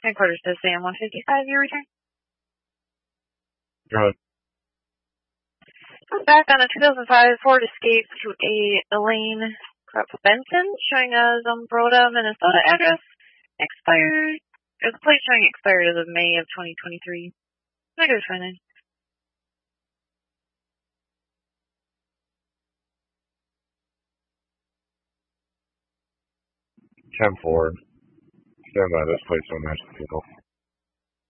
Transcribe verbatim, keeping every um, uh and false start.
Headquarters to Sam one fifty-five, your return. Go ahead. Back on a two thousand five Ford Escape to a Elaine Krupp Benson, showing a Zumbrota, Minnesota address. Expired. There's a plate showing expired as of May of twenty twenty-three. Negative finance. ten four. Stand by, this plate's don't match the vehicle.